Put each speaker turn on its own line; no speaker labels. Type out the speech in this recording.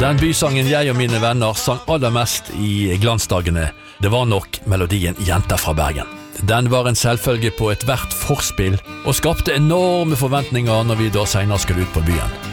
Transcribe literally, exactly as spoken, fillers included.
Den bysangen jeg og mine venner sang aller mest i glansdagene, det var nok melodien Jenter fra Bergen. Den var en selvfølge på et hvert forspill, og skapte enorme forventninger når vi da senere skulle ut på byen.